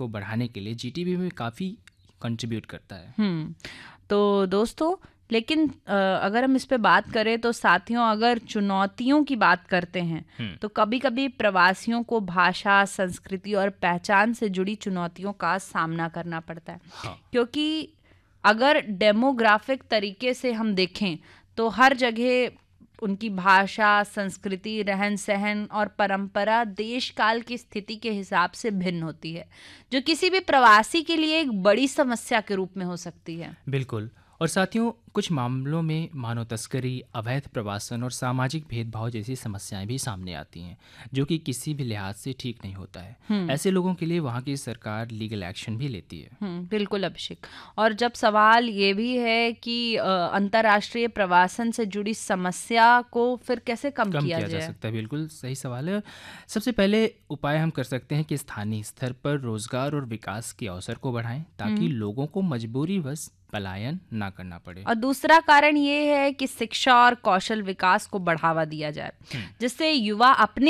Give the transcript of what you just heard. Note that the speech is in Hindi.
को बढ़ाने के लिए जीटीबी में काफ़ी कंट्रीब्यूट करता है। तो दोस्तों, लेकिन अगर हम इस पे बात करें तो साथियों, अगर चुनौतियों की बात करते हैं तो कभी कभी प्रवासियों को भाषा, संस्कृति और पहचान से जुड़ी चुनौतियों का सामना करना पड़ता है। हाँ। क्योंकि अगर डेमोग्राफिक तरीके से हम देखें तो हर जगह उनकी भाषा, संस्कृति, रहन सहन और परंपरा देश काल की स्थिति के हिसाब से भिन्न होती है, जो किसी भी प्रवासी के लिए एक बड़ी समस्या के रूप में हो सकती है। बिल्कुल। और साथियों, कुछ मामलों में मानव तस्करी, अवैध प्रवासन और सामाजिक भेदभाव जैसी समस्याएं भी सामने आती हैं, जो कि किसी भी लिहाज से ठीक नहीं होता है। ऐसे लोगों के लिए वहाँ की सरकार लीगल एक्शन भी लेती है। बिल्कुल अभिषेक। और जब सवाल ये भी है कि अंतर्राष्ट्रीय प्रवासन से जुड़ी समस्या को फिर कैसे कम किया जा सकता है, बिल्कुल सही सवाल है। सबसे पहले उपाय हम कर सकते हैं कि स्थानीय स्तर पर रोजगार और विकास के अवसर को बढ़ाएं, ताकि लोगों को मजबूरीवश पलायन ना करना पड़े। और दूसरा कारण ये है कि शिक्षा और कौशल विकास को बढ़ावा दिया जाए, जिससे युवा अपने